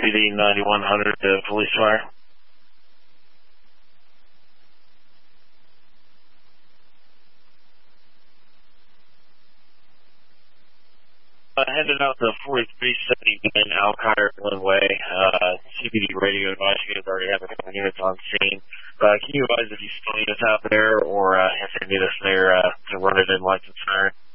CBD 9100 to police fire. Headed out to 4379 Alkire Glenway. CBD radio advice you guys already have a couple units on scene. Can you advise if you still need us out there or if they need us there to run it in lights and siren?